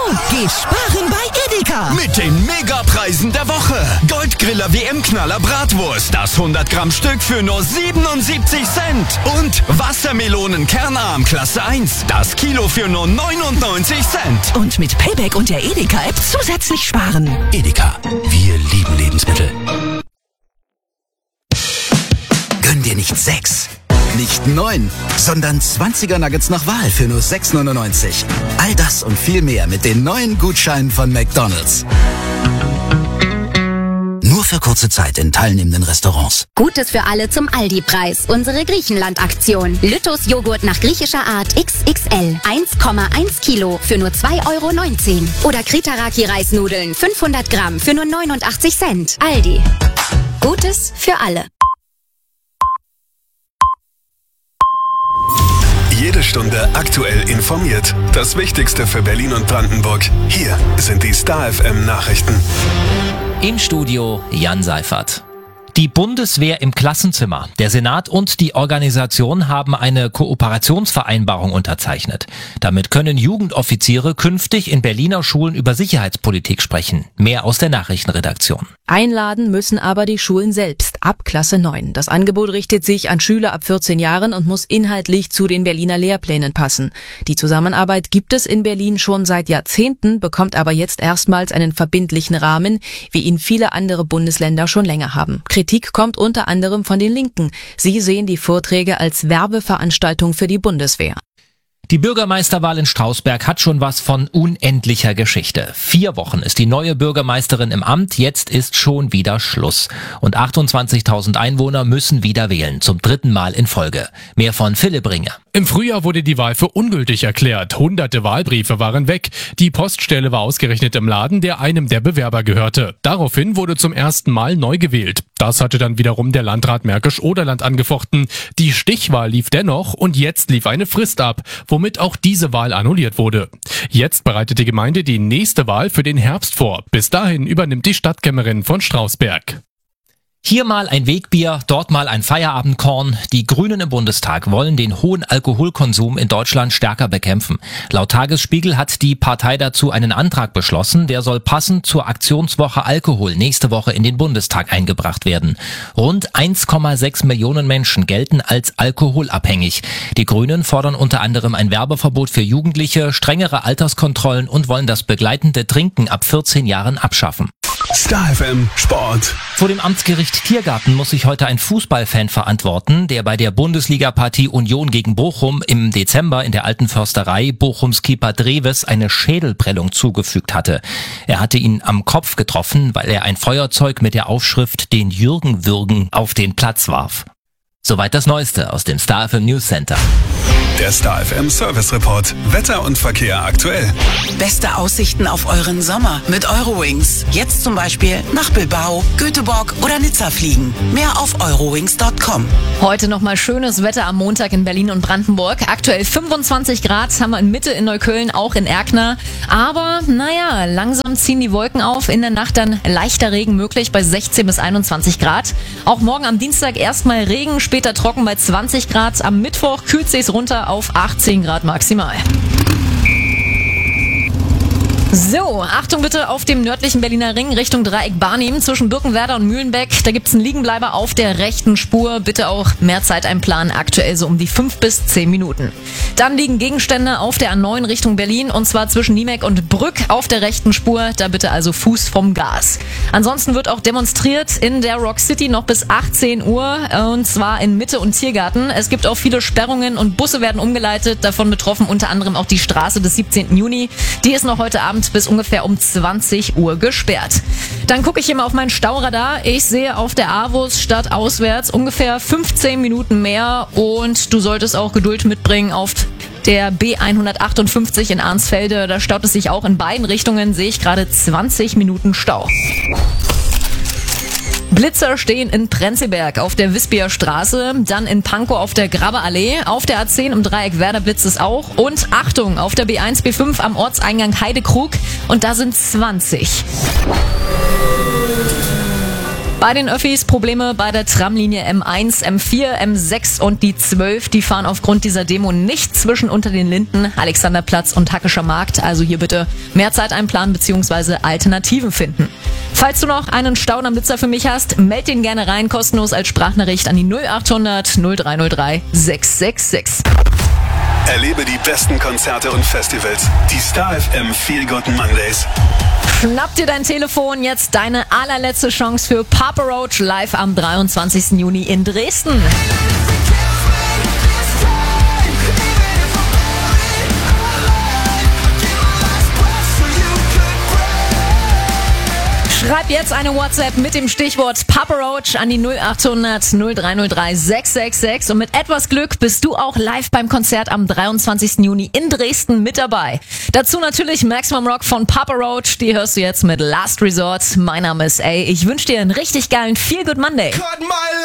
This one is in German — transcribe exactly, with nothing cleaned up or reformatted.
geht sparen bei Edeka. Mit den Megapreisen der Woche. Goldgriller W M-Knaller Bratwurst. Das hundert Gramm Stück für nur siebenundsiebzig Cent. Und Wassermelonen Kernarm Klasse eins. Das Kilo für nur neunundneunzig Cent. Und mit Payback und der Edeka-App zusätzlich sparen. Edeka. Wir lieben Lebensmittel. Gönn dir nicht sechs, nicht neun, sondern zwanziger Nuggets nach Wahl für nur sechs neunundneunzig. All das und viel mehr mit den neuen Gutscheinen von McDonald's. Nur für kurze Zeit in teilnehmenden Restaurants. Gutes für alle zum Aldi-Preis. Unsere Griechenland-Aktion. Lytos Joghurt nach griechischer Art X X L. eins Komma eins Kilo für nur zwei Euro neunzehn. Oder Kritaraki Reisnudeln fünfhundert Gramm für nur neunundachtzig Cent. Aldi. Gutes für alle. Jede Stunde aktuell informiert. Das Wichtigste für Berlin und Brandenburg. Hier sind die Star F M Nachrichten. Im Studio Jan Seifert. Die Bundeswehr im Klassenzimmer. Der Senat und die Organisation haben eine Kooperationsvereinbarung unterzeichnet. Damit können Jugendoffiziere künftig in Berliner Schulen über Sicherheitspolitik sprechen. Mehr aus der Nachrichtenredaktion. Einladen müssen aber die Schulen selbst, ab Klasse neun. Das Angebot richtet sich an Schüler ab vierzehn Jahren und muss inhaltlich zu den Berliner Lehrplänen passen. Die Zusammenarbeit gibt es in Berlin schon seit Jahrzehnten, bekommt aber jetzt erstmals einen verbindlichen Rahmen, wie ihn viele andere Bundesländer schon länger haben. Kritik kommt unter anderem von den Linken. Sie sehen die Vorträge als Werbeveranstaltung für die Bundeswehr. Die Bürgermeisterwahl in Strausberg hat schon was von unendlicher Geschichte. Vier Wochen ist die neue Bürgermeisterin im Amt, jetzt ist schon wieder Schluss. Und achtundzwanzigtausend Einwohner müssen wieder wählen, zum dritten Mal in Folge. Mehr von Philipp Ringe. Im Frühjahr wurde die Wahl für ungültig erklärt. Hunderte Wahlbriefe waren weg. Die Poststelle war ausgerechnet im Laden, der einem der Bewerber gehörte. Daraufhin wurde zum ersten Mal neu gewählt. Das hatte dann wiederum der Landrat Märkisch-Oderland angefochten. Die Stichwahl lief dennoch und jetzt lief eine Frist ab, womit auch diese Wahl annulliert wurde. Jetzt bereitet die Gemeinde die nächste Wahl für den Herbst vor. Bis dahin übernimmt die Stadtkämmerin von Strausberg. Hier mal ein Wegbier, dort mal ein Feierabendkorn. Die Grünen im Bundestag wollen den hohen Alkoholkonsum in Deutschland stärker bekämpfen. Laut Tagesspiegel hat die Partei dazu einen Antrag beschlossen, der soll passend zur Aktionswoche Alkohol nächste Woche in den Bundestag eingebracht werden. Rund eins Komma sechs Millionen Menschen gelten als alkoholabhängig. Die Grünen fordern unter anderem ein Werbeverbot für Jugendliche, strengere Alterskontrollen und wollen das begleitende Trinken ab vierzehn Jahren abschaffen. Star F M Sport. Vor dem Amtsgericht Tiergarten muss sich heute ein Fußballfan verantworten, der bei der Bundesliga-Partie Union gegen Bochum im Dezember in der Alten Försterei Bochums Keeper Dreves eine Schädelprellung zugefügt hatte. Er hatte ihn am Kopf getroffen, weil er ein Feuerzeug mit der Aufschrift "Den Jürgen würgen" auf den Platz warf. Soweit das Neueste aus dem Star F M News Center. Der Star F M Service Report. Wetter und Verkehr aktuell. Beste Aussichten auf euren Sommer mit Eurowings. Jetzt zum Beispiel nach Bilbao, Göteborg oder Nizza fliegen. Mehr auf eurowings Punkt com. Heute nochmal schönes Wetter am Montag in Berlin und Brandenburg. Aktuell fünfundzwanzig Grad haben wir in Mitte in Neukölln, auch in Erkner. Aber naja, langsam ziehen die Wolken auf. In der Nacht dann leichter Regen möglich bei sechzehn bis einundzwanzig Grad. Auch morgen am Dienstag erstmal Regen, später trocken bei zwanzig Grad. Am Mittwoch kühlt sich's runter auf achtzehn Grad maximal. So, Achtung bitte auf dem nördlichen Berliner Ring Richtung Dreieck Barnim zwischen Birkenwerder und Mühlenbeck. Da gibt's einen Liegenbleiber auf der rechten Spur. Bitte auch mehr Zeit einplanen, aktuell so um die fünf bis zehn Minuten. Dann liegen Gegenstände auf der A neun Richtung Berlin und zwar zwischen Niemek und Brück auf der rechten Spur. Da bitte also Fuß vom Gas. Ansonsten wird auch demonstriert in der Rock City noch bis achtzehn Uhr und zwar in Mitte und Tiergarten. Es gibt auch viele Sperrungen und Busse werden umgeleitet. Davon betroffen unter anderem auch die Straße des siebzehnten Juni. Die ist noch heute Abend bis ungefähr um zwanzig Uhr gesperrt. Dann gucke ich hier mal auf mein Stauradar. Ich sehe auf der Avus statt auswärts ungefähr fünfzehn Minuten mehr und du solltest auch Geduld mitbringen auf der B hundertachtundfünfzig in Arnsfelde. Da staut es sich auch in beiden Richtungen, sehe ich gerade zwanzig Minuten Stau. Blitzer stehen in Prenzlberg auf der Wispia Straße, dann in Pankow auf der Grabbeallee, auf der A zehn im Dreieck Werder blitzt es auch und Achtung, auf der B eins B fünf am Ortseingang Heidekrug und da sind zwanzig. Bei den Öffis Probleme bei der Tramlinie M eins, M vier, M sechs und die zwölf. Die fahren aufgrund dieser Demo nicht zwischen Unter den Linden, Alexanderplatz und Hackischer Markt. Also hier bitte mehr Zeit einplanen bzw. Alternativen finden. Falls du noch einen Staudamm-Blitzer für mich hast, meld den gerne rein, kostenlos als Sprachnachricht an die null achthundert null drei null drei sechs sechs sechs. Erlebe die besten Konzerte und Festivals. Die Star F M Feel Good Mondays. Schnapp dir dein Telefon, jetzt deine allerletzte Chance für Papa Roach live am dreiundzwanzigsten Juni in Dresden. Schreib jetzt eine WhatsApp mit dem Stichwort Papa Roach an die null achthundert null drei null drei sechs sechs sechs und mit etwas Glück bist du auch live beim Konzert am dreiundzwanzigsten Juni in Dresden mit dabei. Dazu natürlich Maximum Rock von Papa Roach, die hörst du jetzt mit Last Resort. Mein Name ist A. Ich wünsche dir einen richtig geilen Feel Good Monday.